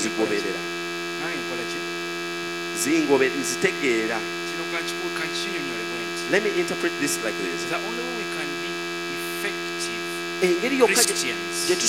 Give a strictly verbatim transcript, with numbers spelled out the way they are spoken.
nzigoberera nange nkola ki zingobe nzitegeera. kino kankinyonyole bwenti. Let me interpret this like this. The only way we can be effective Engeri yokka Christians gye